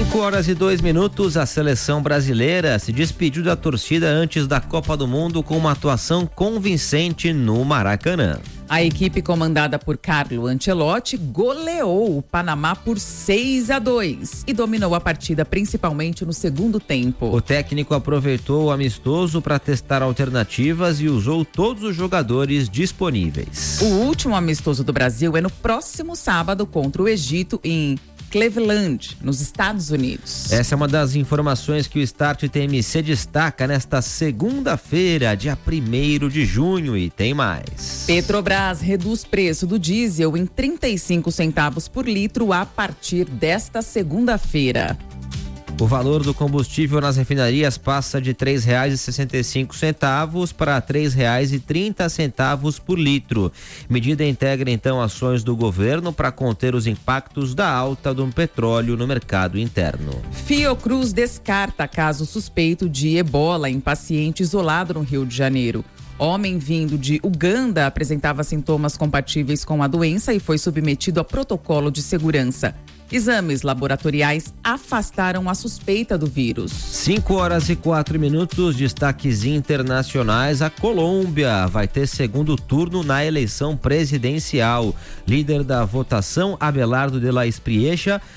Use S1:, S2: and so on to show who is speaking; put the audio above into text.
S1: 5h02, a seleção brasileira se despediu da torcida antes da Copa do Mundo com uma atuação convincente no Maracanã.
S2: A equipe comandada por Carlo Ancelotti goleou o Panamá por 6-2 e dominou a partida principalmente no segundo tempo.
S1: O técnico aproveitou o amistoso para testar alternativas e usou todos os jogadores disponíveis.
S2: O último amistoso do Brasil é no próximo sábado contra o Egito em Cleveland, nos Estados Unidos.
S1: Essa é uma das informações que o Start TMC destaca nesta segunda-feira, dia 1º de junho, e tem mais.
S2: Petrobras reduz preço do diesel em 35 centavos por litro a partir desta segunda-feira.
S1: O valor do combustível nas refinarias passa de R$ 3,65 para R$ 3,30 por litro. Medida integra, então, ações do governo para conter os impactos da alta do petróleo no mercado interno.
S2: Fiocruz descarta caso suspeito de ebola em paciente isolado no Rio de Janeiro. Homem vindo de Uganda apresentava sintomas compatíveis com a doença e foi submetido a protocolo de segurança. Exames laboratoriais afastaram a suspeita do vírus.
S1: 5h04, destaques internacionais. A Colômbia vai ter segundo turno na eleição presidencial. Líder da votação, Abelardo de la Espriella,